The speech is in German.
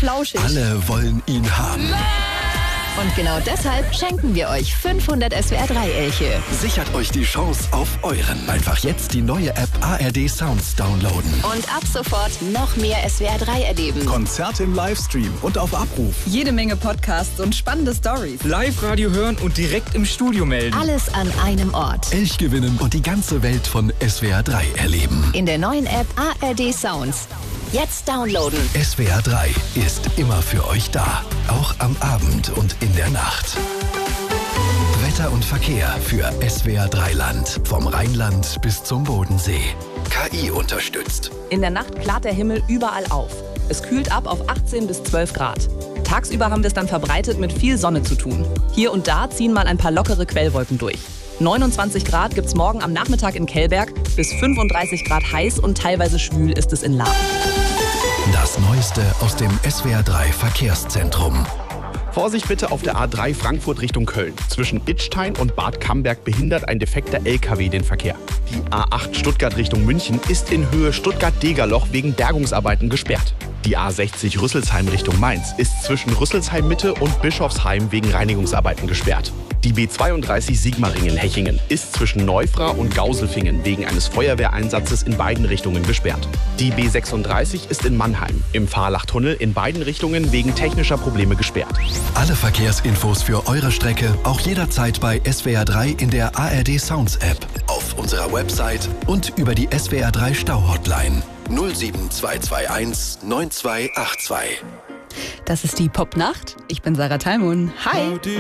flauschig. Alle wollen ihn haben. Und genau deshalb schenken wir euch 500 SWR3-Elche. Sichert euch die Chance auf euren. Einfach jetzt die neue App ARD Sounds downloaden. Und ab sofort noch mehr SWR3 erleben. Konzerte im Livestream und auf Abruf. Jede Menge Podcasts und spannende Stories. Live-Radio hören und direkt im Studio melden. Alles an einem Ort. Elch gewinnen und die ganze Welt von SWR3 erleben. In der neuen App ARD Sounds. Jetzt downloaden. SWR3 ist immer für euch da. Auch am Abend und in der Nacht. Wetter und Verkehr für SWR3 Land. Vom Rheinland bis zum Bodensee. KI unterstützt. In der Nacht klart der Himmel überall auf. Es kühlt ab auf 18 bis 12 Grad. Tagsüber haben wir es dann verbreitet mit viel Sonne zu tun. Hier und da ziehen mal ein paar lockere Quellwolken durch. 29 Grad gibt's morgen am Nachmittag in Kellberg, bis 35 Grad heiß und teilweise schwül ist es in Lahr. Das Neueste aus dem SWR3 Verkehrszentrum. Vorsicht bitte auf der A3 Frankfurt Richtung Köln. Zwischen Idstein und Bad Camberg behindert ein defekter LKW den Verkehr. Die A8 Stuttgart Richtung München ist in Höhe Stuttgart-Degerloch wegen Bergungsarbeiten gesperrt. Die A60 Rüsselsheim Richtung Mainz ist zwischen Rüsselsheim Mitte und Bischofsheim wegen Reinigungsarbeiten gesperrt. Die B32 Sigmaringen-Hechingen ist zwischen Neufra und Gauselfingen wegen eines Feuerwehreinsatzes in beiden Richtungen gesperrt. Die B36 ist in Mannheim im Fahrlachtunnel in beiden Richtungen wegen technischer Probleme gesperrt. Alle Verkehrsinfos für eure Strecke auch jederzeit bei SWR3 in der ARD Sounds App, auf unserer Website und über die SWR3 Stau-Hotline 07221 9282. Das ist die Popnacht. Ich bin Sarah Thalmund. Hi.